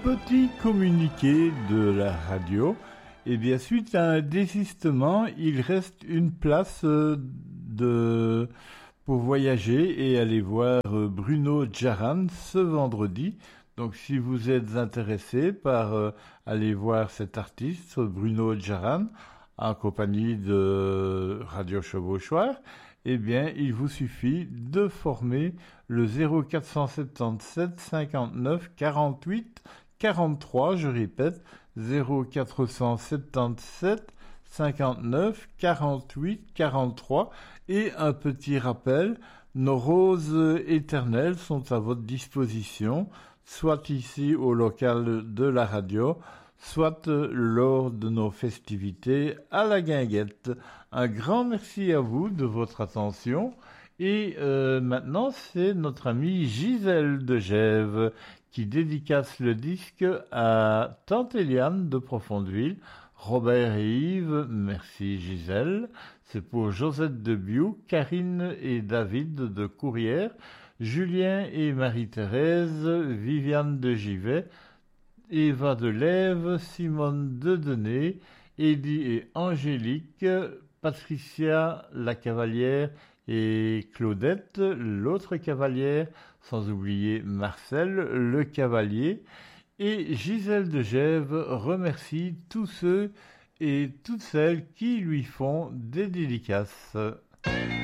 petit communiqué de la radio. Eh bien, suite à un désistement, il reste une place pour voyager et aller voir Bruno Djaran ce vendredi. Donc, si vous êtes intéressé par aller voir cet artiste, Bruno Djaran, en compagnie de Radio Chevauchoir, eh bien, il vous suffit de former le 0477 59 48 43, je répète, 0477 59 48 43. Et un petit rappel, nos roses éternelles sont à votre disposition, soit ici au local de la radio, soit lors de nos festivités à la Guinguette. Un grand merci à vous de votre attention. Et maintenant, c'est notre amie Gisèle de Gèves qui dédicace le disque à Tante Eliane de Profondeville, Robert et Yves, merci Gisèle. C'est pour Josette de Biou, Karine et David de Courrières, Julien et Marie-Thérèse, Viviane de Givet, Eva de Lève, Simone de Denay, Eddie et Angélique, Patricia la cavalière et Claudette, l'autre cavalière, sans oublier Marcel, le cavalier. Et Gisèle de Gèves remercie tous ceux et toutes celles qui lui font des dédicaces.